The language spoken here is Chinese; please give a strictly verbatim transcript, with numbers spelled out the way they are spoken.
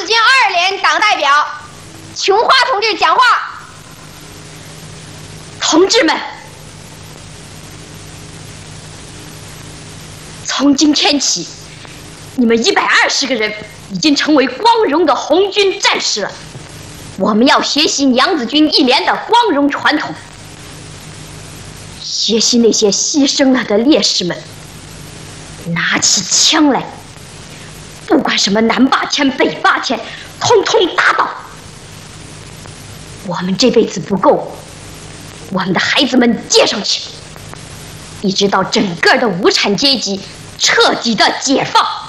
子军二连党代表琼花同志讲话。 同志们，从今天起，你们一百二十个人已经成为光荣的红军战士了。我们要学习娘子军一连的光荣传统，学习那些牺牲了的烈士们，拿起枪来，不管什么南霸天、北霸天，通通打倒。我们这辈子不够，我们的孩子们接上去，一直到整个的无产阶级彻底的解放。